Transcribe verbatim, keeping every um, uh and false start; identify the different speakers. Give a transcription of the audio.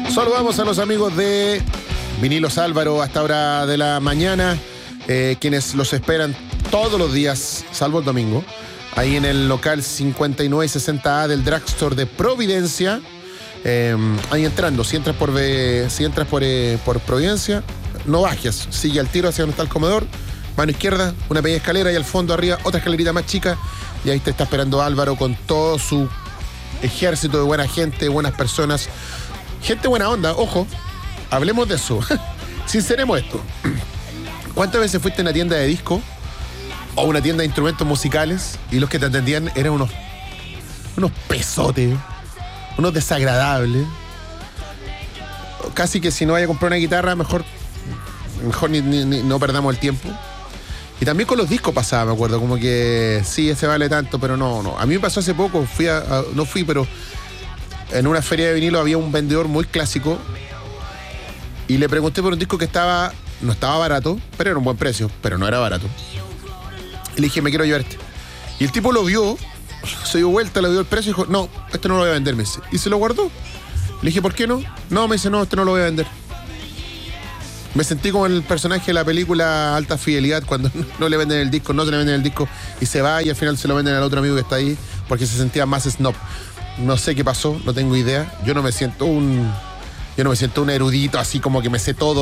Speaker 1: Saludamos a los amigos de Vinilos Álvaro a esta hora de la mañana, eh, quienes los esperan todos los días, salvo el domingo, ahí en el local cincuenta y nueve sesenta A del Drugstore de Providencia. Eh, ahí entrando, si entras por si entras por, eh, por Providencia, no bajes, sigue al tiro hacia donde está el comedor, mano izquierda, una pequeña escalera y al fondo arriba otra escalerita más chica, y ahí te está esperando Álvaro con todo su ejército de buena gente, buenas personas, gente buena onda. Ojo, hablemos de eso. Sinceremos esto. ¿Cuántas veces fuiste a una tienda de disco o una tienda de instrumentos musicales y los que te atendían eran unos unos pesotes, unos desagradables? Casi que si no vaya a comprar una guitarra, mejor mejor ni, ni, ni no perdamos el tiempo. Y también con los discos pasaba, me acuerdo, como que sí, ese vale tanto, pero no, no. A mí me pasó hace poco, fui a, a, no fui, pero en una feria de vinilo había un vendedor muy clásico y le pregunté por un disco que estaba, no estaba barato, pero era un buen precio, pero no era barato. Y le dije, me quiero llevar este. Y el tipo lo vio, se dio vuelta, le dio el precio y dijo, no, este no lo voy a vender, me dice. Y se lo guardó. Le dije, ¿por qué no? No, me dice, no, este no lo voy a vender. Me sentí como el personaje de la película Alta Fidelidad, cuando no le venden el disco, no se le venden el disco y se va y al final se lo venden al otro amigo que está ahí porque se sentía más snob. No sé qué pasó, no tengo idea. Yo no me siento un, yo no me siento un erudito así como que me sé todo